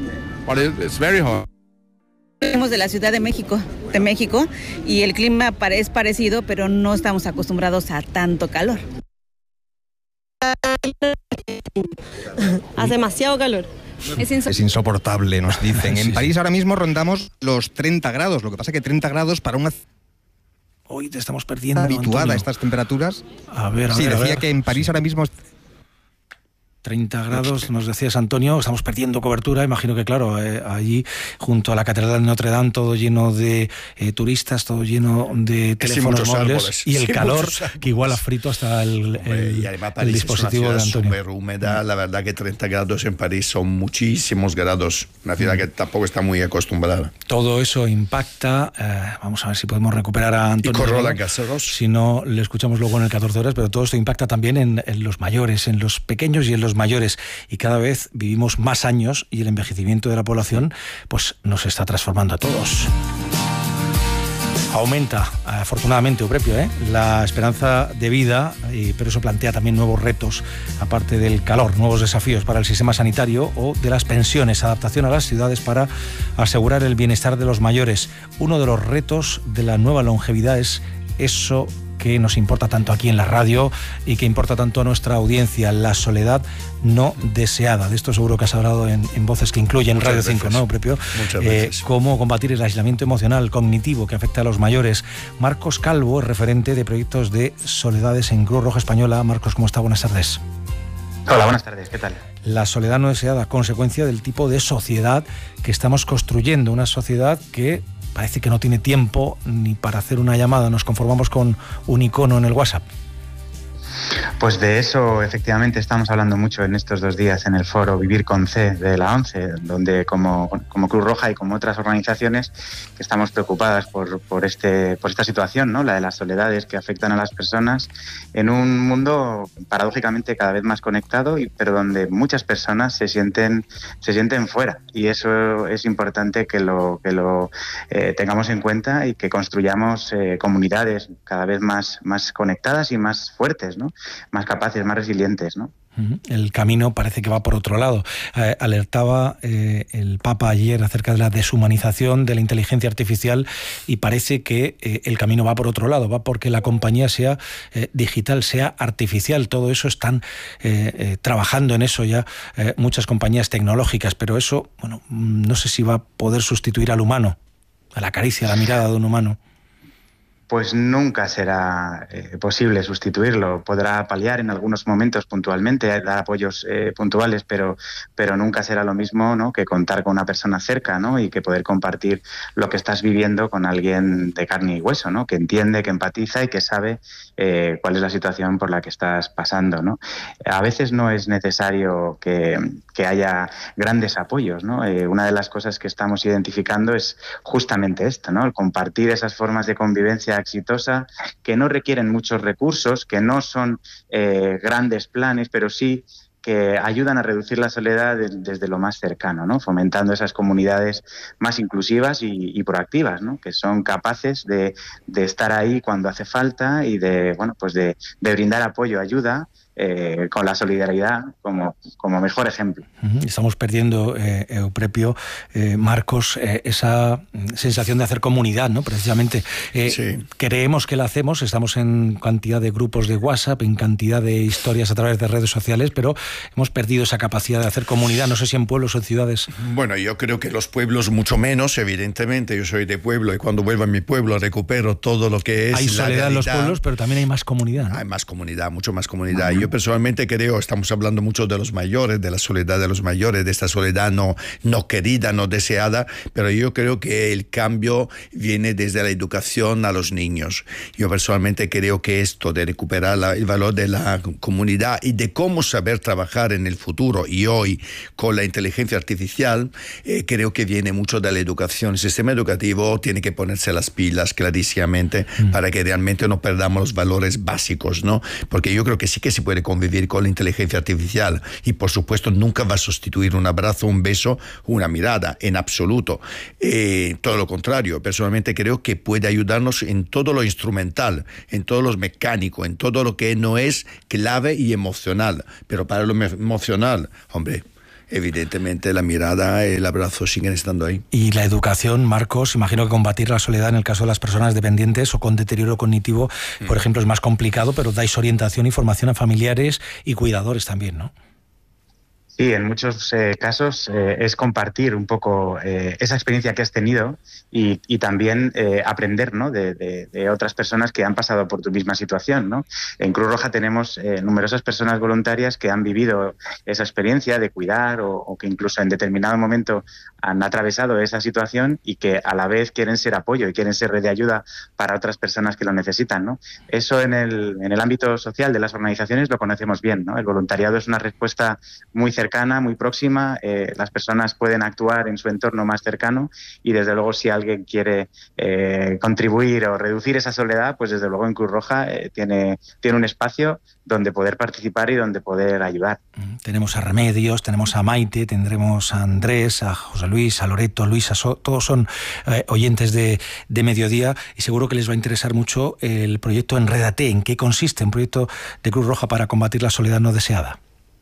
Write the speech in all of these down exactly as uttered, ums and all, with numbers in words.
but it, it's very hot. Venimos de la Ciudad de México, de México, y el clima es parecido, pero no estamos acostumbrados a tanto calor. Hace demasiado calor. Es, insop- es insoportable, nos dicen. En París ahora mismo rondamos los treinta grados, lo que pasa que treinta grados para una... Hoy te estamos perdiendo, habituada Antonio. a estas temperaturas. A ver, a sí, ver, decía a ver. que en París sí. ahora mismo... treinta grados, nos decías, Antonio, estamos perdiendo cobertura. Imagino que, claro, eh, allí junto a la Catedral de Notre Dame, todo lleno de eh, turistas, todo lleno de teléfonos sí, móviles árboles. Y el sí, calor que igual ha frito hasta el, el, y además París el dispositivo es una de Antonio. Súper húmeda, la verdad que treinta grados en París son muchísimos grados, una ciudad mm. que tampoco está muy acostumbrada. Todo eso impacta, eh, vamos a ver si podemos recuperar a Antonio. Y con Roland Garros. Si no, le escuchamos luego en el catorce horas, pero todo esto impacta también en, en los mayores, en los pequeños y en los mayores, y cada vez vivimos más años y el envejecimiento de la población pues nos está transformando a todos. Aumenta, afortunadamente, Euprepio, ¿eh? la esperanza de vida, y, pero eso plantea también nuevos retos, aparte del calor, nuevos desafíos para el sistema sanitario o de las pensiones, adaptación a las ciudades para asegurar el bienestar de los mayores. Uno de los retos de la nueva longevidad es eso que nos importa tanto aquí en la radio y que importa tanto a nuestra audiencia, la soledad no deseada. De esto seguro que has hablado en, en Voces que incluyen Radio cinco, ¿no, Euprepio? Muchas veces. Eh, cómo combatir el aislamiento emocional, cognitivo que afecta a los mayores. Marcos Calvo es referente de proyectos de soledades en Cruz Roja Española. Marcos, ¿cómo está? Buenas tardes. Hola, buenas tardes, ¿qué tal? La soledad no deseada, consecuencia del tipo de sociedad que estamos construyendo, una sociedad que parece que no tiene tiempo ni para hacer una llamada, nos conformamos con un icono en el WhatsApp. Pues de eso efectivamente estamos hablando mucho en estos dos días en el foro Vivir con C de la ONCE, donde como, como Cruz Roja y como otras organizaciones que estamos preocupadas por, por, este, por esta situación, ¿no? La de las soledades que afectan a las personas en un mundo paradójicamente cada vez más conectado, y, pero donde muchas personas se sienten, se sienten fuera, y eso es importante que lo, que lo eh, tengamos en cuenta y que construyamos eh, comunidades cada vez más, más conectadas y más fuertes, ¿no? Más capaces, más resilientes, ¿no? El camino parece que va por otro lado. Eh, alertaba eh, el Papa ayer acerca de la deshumanización de la inteligencia artificial, y parece que eh, el camino va por otro lado, va porque la compañía sea eh, digital, sea artificial. Todo eso están eh, eh, trabajando en eso ya eh, muchas compañías tecnológicas, pero eso, bueno, no sé si va a poder sustituir al humano, a la caricia, a la mirada de un humano. Pues nunca será eh, posible sustituirlo. Podrá paliar en algunos momentos puntualmente, dar apoyos eh, puntuales, pero, pero nunca será lo mismo, ¿no?, que contar con una persona cerca, ¿no?, y que poder compartir lo que estás viviendo con alguien de carne y hueso, ¿no?, que entiende, que empatiza y que sabe eh, cuál es la situación por la que estás pasando, ¿no? A veces no es necesario que, que haya grandes apoyos, ¿no? Eh, una de las cosas que estamos identificando es justamente esto, ¿no?, el compartir esas formas de convivencia exitosa que no requieren muchos recursos, que no son eh, grandes planes, pero sí que ayudan a reducir la soledad de, desde lo más cercano, ¿no?, fomentando esas comunidades más inclusivas y, y proactivas, ¿no?, que son capaces de, de estar ahí cuando hace falta y de, bueno, pues de, de brindar apoyo, ayuda, Eh, con la solidaridad como, como mejor ejemplo. Estamos perdiendo, eh, Euprepio, eh, Marcos, eh, esa sensación de hacer comunidad, ¿no? Precisamente. Eh, sí. Creemos que la hacemos, estamos en cantidad de grupos de WhatsApp, en cantidad de historias a través de redes sociales, pero hemos perdido esa capacidad de hacer comunidad, no sé si en pueblos o en ciudades. Bueno, yo creo que los pueblos mucho menos, evidentemente. Yo soy de pueblo y cuando vuelvo a mi pueblo recupero todo lo que es hay la soledad realidad. En los pueblos, pero también hay más comunidad, ¿no? Hay más comunidad, mucho más comunidad. Uh-huh. Yo personalmente creo, estamos hablando mucho de los mayores, de la soledad de los mayores, de esta soledad no, no querida, no deseada, pero yo creo que el cambio viene desde la educación a los niños. Yo personalmente creo que esto de recuperar la, el valor de la comunidad y de cómo saber trabajar en el futuro y hoy con la inteligencia artificial, eh, creo que viene mucho de la educación. El sistema educativo tiene que ponerse las pilas clarísimamente mm. para que realmente no perdamos los valores básicos, ¿no? Porque yo creo que sí que se puede convivir con la inteligencia artificial y por supuesto nunca va a sustituir un abrazo, un beso, una mirada, en absoluto. Eh, todo lo contrario, personalmente creo que puede ayudarnos en todo lo instrumental, en todo lo mecánico, en todo lo que no es clave y emocional. Pero para lo emocional, hombre, evidentemente la mirada y el abrazo siguen estando ahí. Y la educación, Marcos, imagino que combatir la soledad en el caso de las personas dependientes o con deterioro cognitivo, mm. por ejemplo, es más complicado, pero dais orientación y formación a familiares y cuidadores también, ¿no? Sí, en muchos eh, casos eh, es compartir un poco eh, esa experiencia que has tenido y, y también eh, aprender, ¿no?, de, de, de otras personas que han pasado por tu misma situación, ¿no? En Cruz Roja tenemos eh, numerosas personas voluntarias que han vivido esa experiencia de cuidar o, o que incluso en determinado momento han atravesado esa situación y que a la vez quieren ser apoyo y quieren ser red de ayuda para otras personas que lo necesitan, ¿no? Eso en el, en el ámbito social de las organizaciones lo conocemos bien, ¿no? El voluntariado es una respuesta muy cercana cercana, muy próxima, eh, las personas pueden actuar en su entorno más cercano y desde luego si alguien quiere eh, contribuir o reducir esa soledad, pues desde luego en Cruz Roja eh, tiene, tiene un espacio donde poder participar y donde poder ayudar. Tenemos a Remedios, tenemos a Maite, tendremos a Andrés, a José Luis, a Loreto, a Luisa, so, todos son eh, oyentes de, de Mediodía y seguro que les va a interesar mucho el proyecto Enrédate. ¿En qué consiste un proyecto de Cruz Roja para combatir la soledad no deseada?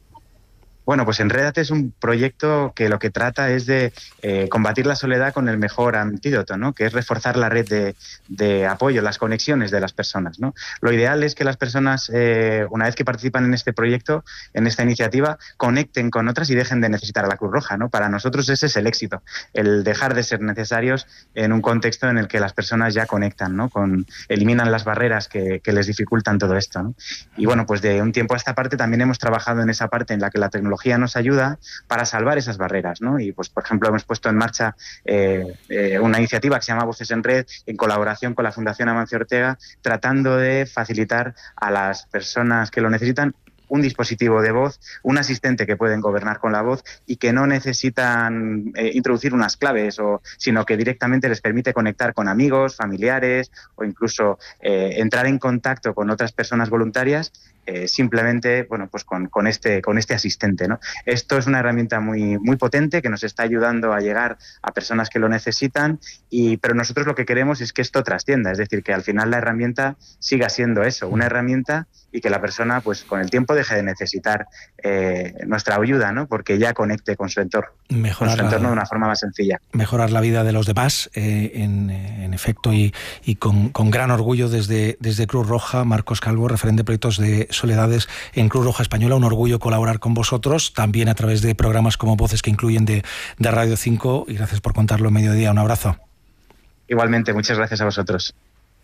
Bueno, pues Enrédate es un proyecto que lo que trata es de eh, combatir la soledad con el mejor antídoto, ¿no? Que es reforzar la red de, de apoyo, las conexiones de las personas, ¿no? Lo ideal es que las personas, eh, una vez que participan en este proyecto, en esta iniciativa, conecten con otras y dejen de necesitar a la Cruz Roja, ¿no? Para nosotros ese es el éxito, el dejar de ser necesarios en un contexto en el que las personas ya conectan, ¿no? Con, eliminan las barreras que, que les dificultan todo esto, ¿no? Y bueno, pues de un tiempo a esta parte también hemos trabajado en esa parte en la que la tecnología nos ayuda para salvar esas barreras, ¿no? Y pues por ejemplo hemos puesto en marcha eh, eh, una iniciativa que se llama Voces en Red en colaboración con la Fundación Amancio Ortega, tratando de facilitar a las personas que lo necesitan un dispositivo de voz, un asistente que pueden gobernar con la voz y que no necesitan eh, introducir unas claves, o, sino que directamente les permite conectar con amigos, familiares o incluso eh, entrar en contacto con otras personas voluntarias eh, simplemente, bueno, pues con, con este con este asistente, ¿no? Esto es una herramienta muy muy potente que nos está ayudando a llegar a personas que lo necesitan, y pero nosotros lo que queremos es que esto trascienda, es decir, que al final la herramienta siga siendo eso, una herramienta, y que la persona, pues con el tiempo deje de necesitar eh, nuestra ayuda, ¿no? Porque ya conecte con su entorno, mejorar con su entorno la, de una forma más sencilla. Mejorar la vida de los demás, eh, en, en efecto, y, y con, con gran orgullo desde, desde Cruz Roja. Marcos Calvo, referente de proyectos de soledades en Cruz Roja Española, un orgullo colaborar con vosotros, también a través de programas como Voces que incluyen de, de Radio cinco, y gracias por contarlo en Mediodía. Un abrazo. Igualmente, muchas gracias a vosotros.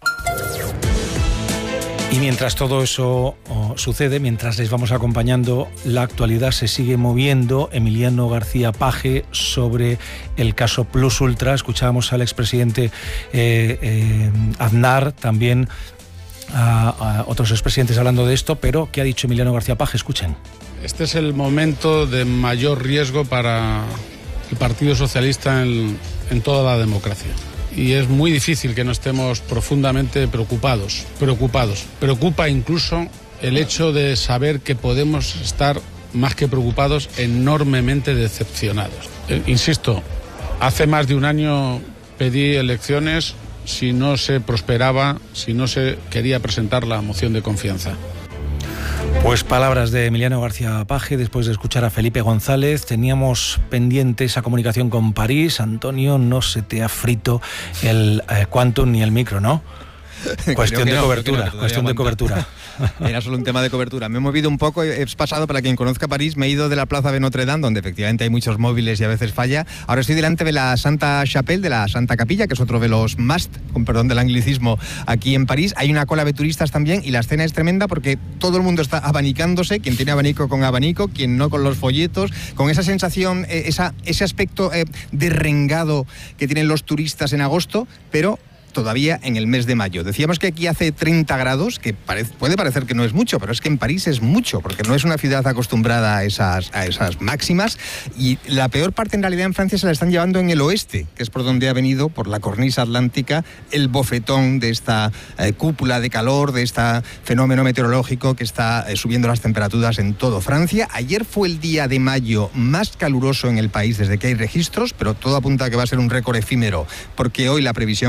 Y mientras todo eso oh, sucede, mientras les vamos acompañando, la actualidad se sigue moviendo. Emiliano García Paje sobre el caso Plus Ultra. Escuchábamos al expresidente eh, eh, Aznar, también a, a otros expresidentes hablando de esto, pero ¿qué ha dicho Emiliano García Paje? Escuchen. Este es el momento de mayor riesgo para el Partido Socialista en, en toda la democracia. Y es muy difícil que no estemos profundamente preocupados, preocupados. Preocupa incluso el hecho de saber que podemos estar, más que preocupados, enormemente decepcionados. Eh, insisto, hace más de un año pedí elecciones si no se prosperaba, si no se quería presentar la moción de confianza. Pues palabras de Emiliano García Paje después de escuchar a Felipe González. Teníamos pendiente esa comunicación con París. Antonio, no se te ha frito el eh, Quantum ni el micro, ¿no? Cuestión de no, cobertura, no, cuestión de cobertura. Era solo un tema de cobertura. Me he movido un poco, he pasado, para quien conozca París, me he ido de la plaza de Notre Dame, donde efectivamente hay muchos móviles y a veces falla. Ahora estoy delante de la Santa Chapelle, de la Santa Capilla, que es otro de los must, con perdón del anglicismo, aquí en París. Hay una cola de turistas también y la escena es tremenda porque todo el mundo está abanicándose, quien tiene abanico con abanico, quien no con los folletos, con esa sensación, esa, ese aspecto eh, derrengado que tienen los turistas en agosto, pero todavía en el mes de mayo. Decíamos que aquí hace treinta grados, que parece, puede parecer que no es mucho, pero es que en París es mucho, porque no es una ciudad acostumbrada a esas, a esas máximas, y la peor parte en realidad en Francia se la están llevando en el oeste, que es por donde ha venido, por la cornisa atlántica, el bofetón de esta eh, cúpula de calor, de este fenómeno meteorológico que está eh, subiendo las temperaturas en todo Francia. Ayer fue el día de mayo más caluroso en el país desde que hay registros, pero todo apunta a que va a ser un récord efímero, porque hoy la previsión es que los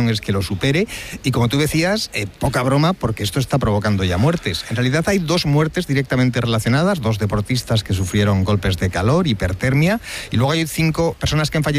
supere. Y como tú decías, eh, poca broma, porque esto está provocando ya muertes. En realidad hay dos muertes directamente relacionadas, dos deportistas que sufrieron golpes de calor, hipertermia, y luego hay cinco personas que han fallecido